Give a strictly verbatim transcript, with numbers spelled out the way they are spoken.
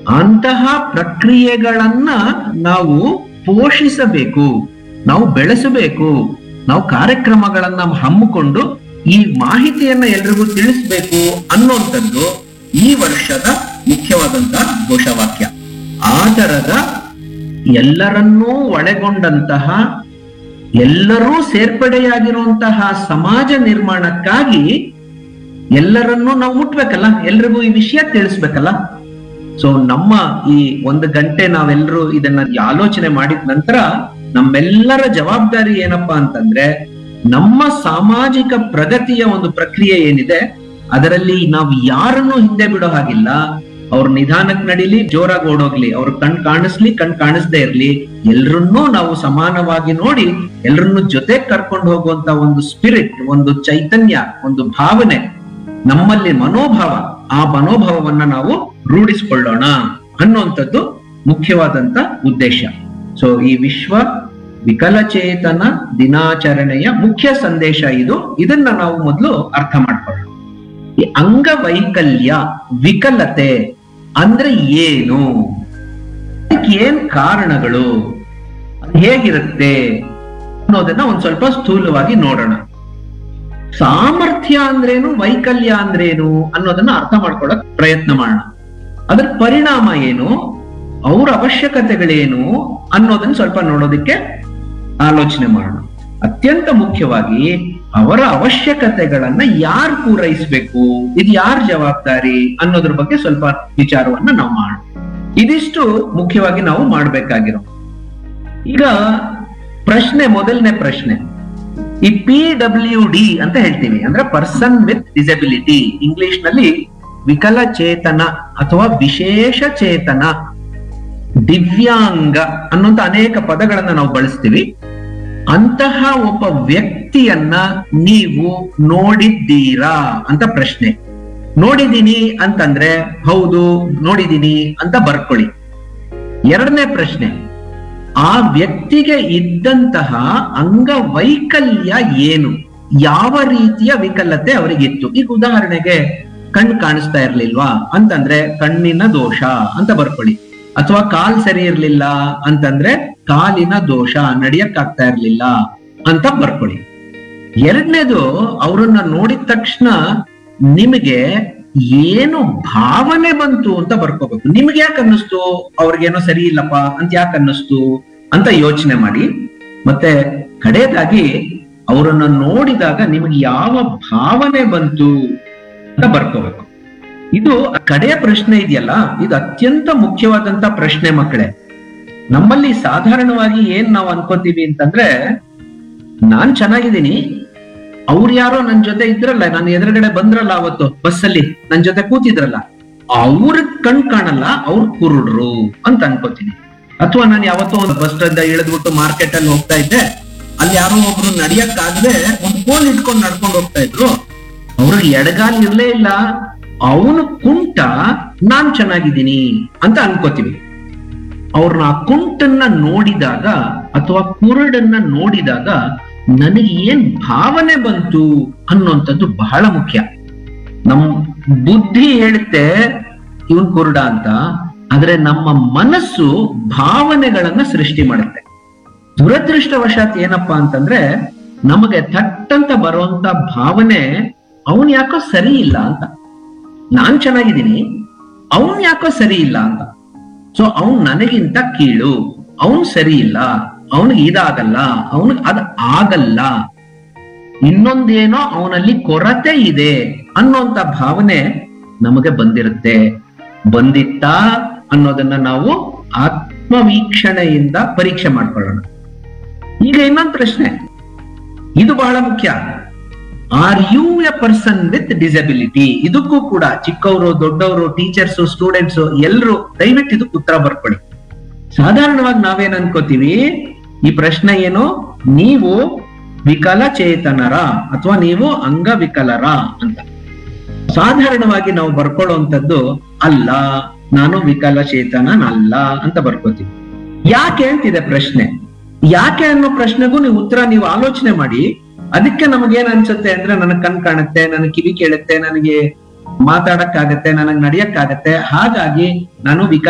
ಅಂತಹ ಪ್ರಕ್ರಿಯೆಗಳನ್ನ ನಾವು ಪೋಷಿಸಬೇಕು, ನಾವು ಬೆಳೆಸಬೇಕು, ನಾವು ಕಾರ್ಯಕ್ರಮಗಳನ್ನ ಹಮ್ಮಿಕೊಂಡು ಈ ಮಾಹಿತಿಯನ್ನ ಎಲ್ರಿಗೂ ತಿಳಿಸ್ಬೇಕು ಅನ್ನುವಂಥದ್ದು ಈ ವರ್ಷದ ಮುಖ್ಯವಾದಂತಹ ಘೋಷವಾಕ್ಯ. ಆ ತರದ ಎಲ್ಲರನ್ನೂ ಒಳಗೊಂಡಂತಹ, ಎಲ್ಲರೂ ಸೇರ್ಪಡೆಯಾಗಿರುವಂತಹ ಸಮಾಜ ನಿರ್ಮಾಣಕ್ಕಾಗಿ ಎಲ್ಲರನ್ನೂ ನಾವು ಮುಟ್ಬೇಕಲ್ಲ, ಎಲ್ರಿಗೂ ಈ ವಿಷಯ ತಿಳಿಸ್ಬೇಕಲ್ಲ. ಸೊ ನಮ್ಮ ಈ ಒಂದು ಗಂಟೆ ನಾವೆಲ್ಲರೂ ಇದನ್ನ ಆಲೋಚನೆ ಮಾಡಿದ ನಂತರ ನಮ್ಮೆಲ್ಲರ ಜವಾಬ್ದಾರಿ ಏನಪ್ಪಾ ಅಂತಂದ್ರೆ, ನಮ್ಮ ಸಾಮಾಜಿಕ ಪ್ರಗತಿಯ ಒಂದು ಪ್ರಕ್ರಿಯೆ ಏನಿದೆ ಅದರಲ್ಲಿ ನಾವು ಯಾರನ್ನು ಹಿಂದೆ ಬಿಡೋ ಹಾಗಿಲ್ಲ. ಅವ್ರ ನಿಧಾನಕ್ಕೆ ನಡೀಲಿ, ಜೋರಾಗಿ ಓಡೋಗ್ಲಿ, ಅವ್ರ ಕಣ್ ಕಾಣಿಸ್ಲಿ, ಕಣ್ ಕಾಣಿಸ್ದೇ ಇರ್ಲಿ, ಎಲ್ರನ್ನೂ ನಾವು ಸಮಾನವಾಗಿ ನೋಡಿ ಎಲ್ರನ್ನೂ ಜೊತೆ ಕರ್ಕೊಂಡು ಹೋಗುವಂತ ಒಂದು ಸ್ಪಿರಿಟ್, ಒಂದು ಚೈತನ್ಯ, ಒಂದು ಭಾವನೆ ನಮ್ಮಲ್ಲಿ, ಮನೋಭಾವ, ಆ ಮನೋಭಾವವನ್ನ ನಾವು ರೂಢಿಸಿಕೊಳ್ಳೋಣ ಅನ್ನುವಂಥದ್ದು ಮುಖ್ಯವಾದಂತ ಉದ್ದೇಶ. ಸೊ ಈ ವಿಶ್ವ ವಿಕಲಚೇತನ ದಿನಾಚರಣೆಯ ಮುಖ್ಯ ಸಂದೇಶ ಇದು. ಇದನ್ನ ನಾವು ಮೊದಲು ಅರ್ಥ ಮಾಡ್ಕೊಳ್ಳೋಣ. ಈ ಅಂಗವೈಕಲ್ಯ, ವಿಕಲತೆ ಅಂದ್ರೆ ಏನು, ಅದಕ್ಕೆ ಏನ್ ಕಾರಣಗಳು, ಅದು ಹೇಗಿರುತ್ತೆ ಅನ್ನೋದನ್ನ ಒಂದ್ ಸ್ವಲ್ಪ ಸ್ಥೂಲವಾಗಿ ನೋಡೋಣ. ಸಾಮರ್ಥ್ಯ ಅಂದ್ರೇನು, ವೈಕಲ್ಯ ಅಂದ್ರೇನು ಅನ್ನೋದನ್ನ ಅರ್ಥ ಮಾಡ್ಕೊಳ್ಳಕ್ ಪ್ರಯತ್ನ ಮಾಡೋಣ. ಅದರ ಪರಿಣಾಮ ಏನು, ಅವ್ರ ಅವಶ್ಯಕತೆಗಳೇನು ಅನ್ನೋದನ್ನ ಸ್ವಲ್ಪ ನೋಡೋದಕ್ಕೆ ಆಲೋಚನೆ ಮಾಡೋಣ. ಅತ್ಯಂತ ಮುಖ್ಯವಾಗಿ ಅವರ ಅವಶ್ಯಕತೆಗಳನ್ನ ಯಾರು ಪೂರೈಸಬೇಕು, ಇದು ಯಾರ ಜವಾಬ್ದಾರಿ ಅನ್ನೋದ್ರ ಬಗ್ಗೆ ಸ್ವಲ್ಪ ವಿಚಾರವನ್ನ ನಾವು ಮಾಡೋಣ. ಇದಿಷ್ಟು ಮುಖ್ಯವಾಗಿ ನಾವು ಮಾಡ್ಬೇಕಾಗಿರೋ. ಈಗ ಪ್ರಶ್ನೆ, ಮೊದಲನೇ ಪ್ರಶ್ನೆ, ಈ ಪಿ ಡಬ್ಲ್ಯೂ ಡಿ ಅಂತ ಹೇಳ್ತೀವಿ, ಅಂದ್ರೆ ಪರ್ಸನ್ ವಿತ್ ಡಿಸಬಿಲಿಟಿ, ಇಂಗ್ಲಿಷ್ ನಲ್ಲಿ ವಿಕಲಚೇತನ ಅಥವಾ ವಿಶೇಷ ಚೇತನ, ದಿವ್ಯಾಂಗ ಅನ್ನುವಂತ ಅನೇಕ ಪದಗಳನ್ನ ನಾವು ಬಳಸ್ತೀವಿ. ಅಂತಹ ಒಬ್ಬ ವ್ಯಕ್ತಿಯನ್ನ ನೀವು ನೋಡಿದ್ದೀರಾ ಅಂತ ಪ್ರಶ್ನೆ. ನೋಡಿದೀನಿ ಅಂತಂದ್ರೆ ಹೌದು ನೋಡಿದೀನಿ ಅಂತ ಬರ್ಕೊಳ್ಳಿ. ಎರಡನೇ ಪ್ರಶ್ನೆ, ಆ ವ್ಯಕ್ತಿಗೆ ಇದ್ದಂತಹ ಅಂಗವೈಕಲ್ಯ ಏನು, ಯಾವ ರೀತಿಯ ವಿಕಲತೆ ಅವರಿಗಿತ್ತು. ಈಗ ಉದಾಹರಣೆಗೆ ಕಣ್ಣು ಕಾಣಿಸ್ತಾ ಇರ್ಲಿಲ್ವಾ ಅಂತಂದ್ರೆ ಕಣ್ಣಿನ ದೋಷ ಅಂತ ಬರ್ಕೊಳ್ಳಿ. ಅಥವಾ ಕಾಲ್ ಸರಿ ಇರ್ಲಿಲ್ಲ ಅಂತಂದ್ರೆ ಕಾಲಿನ ದೋಷ, ನಡಿಯಕ್ ಆಗ್ತಾ ಇರ್ಲಿಲ್ಲ ಅಂತ ಬರ್ಕೊಳ್ಳಿ. ಎರಡನೇದು, ಅವರನ್ನ ನೋಡಿದ ತಕ್ಷಣ ನಿಮಗೆ ಏನು ಭಾವನೆ ಬಂತು ಅಂತ ಬರ್ಕೋಬೇಕು. ನಿಮ್ಗೆ ಯಾಕೆ ಅನ್ನಿಸ್ತು, ಅವ್ರಿಗೇನೋ ಸರಿ ಇಲ್ಲಪ್ಪ ಅಂತ ಯಾಕೆ ಅನ್ನಿಸ್ತು ಅಂತ ಯೋಚನೆ ಮಾಡಿ. ಮತ್ತೆ ಕಡೆಯದಾಗಿ ಅವರನ್ನ ನೋಡಿದಾಗ ನಿಮಗೆ ಯಾವ ಭಾವನೆ ಬಂತು ಅಂತ ಬರ್ಕೋಬೇಕು. ಇದು ಕಡೆಯ ಪ್ರಶ್ನೆ ಇದೆಯಲ್ಲ, ಇದು ಅತ್ಯಂತ ಮುಖ್ಯವಾದಂತ ಪ್ರಶ್ನೆ ಮಕ್ಕಳೇ. ನಮ್ಮಲ್ಲಿ ಸಾಧಾರಣವಾಗಿ ಏನ್ ನಾವು ಅನ್ಕೋತೀವಿ ಅಂತಂದ್ರೆ, ನಾನ್ ಚೆನ್ನಾಗಿದ್ದೀನಿ, ಅವ್ರು ಯಾರೋ ನನ್ ಜೊತೆ ಇದ್ರಲ್ಲ, ನಾನು ಎದುರುಗಡೆ ಬಂದ್ರಲ್ಲ ಅವತ್ತು ಬಸ್ಸಲ್ಲಿ ನನ್ ಜೊತೆ ಕೂತಿದ್ರಲ್ಲ, ಅವ್ರ ಕಣ್ ಕಾಣಲ್ಲ, ಅವ್ರ ಕುರುಡ್ರು ಅಂತ ಅನ್ಕೋತೀನಿ. ಅಥವಾ ನಾನು ಯಾವತ್ತೋ ಒಂದು ಬಸ್ ಸ್ಟಾಂಡ್ ಇಳಿದ್ಬಿಟ್ಟು ಮಾರ್ಕೆಟ್ ಅಲ್ಲಿ ಹೋಗ್ತಾ ಇದ್ದೆ, ಅಲ್ಲಿ ಯಾರೋ ಒಬ್ರು ನಡಿಯಕ್ಕಾಗದೆ ಒಂದು ಫೋನ್ ಇಟ್ಕೊಂಡು ನಡ್ಕೊಂಡು ಹೋಗ್ತಾ ಇದ್ರು, ಅವ್ರಿಗೆ ಎಡಗಾಲ್ ಇರ್ಲೇ ಇಲ್ಲ, ಅವನು ಕುಂಟ, ನಾನ್ ಚೆನ್ನಾಗಿದ್ದೀನಿ ಅಂತ ಅನ್ಕೋತೀವಿ. ಅವ್ರನ್ನ ಆ ಕುಂಟನ್ನ ನೋಡಿದಾಗ ಅಥವಾ ಕುರುಡನ್ನ ನೋಡಿದಾಗ ನನಗೆ ಏನ್ ಭಾವನೆ ಬಂತು ಅನ್ನೋಂಥದ್ದು ಬಹಳ ಮುಖ್ಯ. ನಮ್ ಬುದ್ಧಿ ಹೇಳುತ್ತೆ ಇವನ್ ಕುರುಡ ಅಂತ, ಆದ್ರೆ ನಮ್ಮ ಮನಸ್ಸು ಭಾವನೆಗಳನ್ನ ಸೃಷ್ಟಿ ಮಾಡುತ್ತೆ. ದುರದೃಷ್ಟವಶಾತ್ ಏನಪ್ಪಾ ಅಂತಂದ್ರೆ, ನಮಗೆ ಥಟ್ಟಂತ ಬರುವಂತ ಭಾವನೆ ಅವನ್ ಯಾಕೋ ಸರಿ ಇಲ್ಲ ಅಂತ. ನಾನ್ ಚೆನ್ನಾಗಿದ್ದೀನಿ, ಅವನ್ ಯಾಕೋ ಸರಿ ಇಲ್ಲ ಅಂತ. ಸೊ ಅವನ್ ನನಗಿಂತ ಕೀಳು, ಅವನ್ ಸರಿ ಇಲ್ಲ, ಅವನಿಗೆ ಇದಾಗಲ್ಲ, ಅವನಿಗೆ ಅದ್ ಆಗಲ್ಲ, ಇನ್ನೊಂದೇನೋ ಅವನಲ್ಲಿ ಕೊರತೆ ಇದೆ ಅನ್ನೋಂತ ಭಾವನೆ ನಮಗೆ ಬಂದಿರುತ್ತೆ. ಬಂದಿತ್ತಾ ಅನ್ನೋದನ್ನ ನಾವು ಆತ್ಮವೀಕ್ಷಣೆಯಿಂದ ಪರೀಕ್ಷೆ ಮಾಡ್ಕೊಳ್ಳೋಣ. ಈಗ ಇನ್ನೊಂದು ಪ್ರಶ್ನೆ, ಇದು ಬಹಳ ಮುಖ್ಯ. Are U A person with disability? ಇದಕ್ಕೂ ಕೂಡ ಚಿಕ್ಕವರು, ದೊಡ್ಡವರು, ಟೀಚರ್ಸ್, ಸ್ಟೂಡೆಂಟ್ಸ್ ಎಲ್ಲರೂ ದಯವಿಟ್ಟು ಇದಕ್ಕೆ ಉತ್ತರ ಬರ್ಕೊಳ್ಳಿ. ಸಾಧಾರಣವಾಗಿ ನಾವೇನ್ ಅನ್ಕೋತೀವಿ, ಈ ಪ್ರಶ್ನೆ ಏನು, ನೀವು ವಿಕಲಚೇತನರ ಅಥವಾ ನೀವು ಅಂಗವಿಕಲರ ಅಂತ. ಸಾಧಾರಣವಾಗಿ ನಾವು ಬರ್ಕೊಳ್ಳುವಂಥದ್ದು ಅಲ್ಲ, ನಾನು ವಿಕಲಚೇತನನಲ್ಲ ಅಂತ ಬರ್ಕೋತೀವಿ. ಯಾಕೆ ಅಂತಿದೆ ಪ್ರಶ್ನೆ. ಯಾಕೆ ಅನ್ನೋ ಪ್ರಶ್ನೆಗೂ ನೀವು ಉತ್ತರ ನೀವು ಆಲೋಚನೆ ಮಾಡಿ. ಅದಕ್ಕೆ ನಮಗೇನ್ ಅನ್ಸುತ್ತೆ ಅಂದ್ರೆ, ನನಗ್ ಕಣ್ ಕಾಣುತ್ತೆ, ನನಗ್ ಕಿವಿ ಕೇಳುತ್ತೆ, ನನಗೆ ಮಾತಾಡಕ್ಕಾಗತ್ತೆ, ನನಗ್ ನಡಿಯಕ್ಕಾಗತ್ತೆ, ಹಾಗಾಗಿ ನಾನು ವಿಕಲ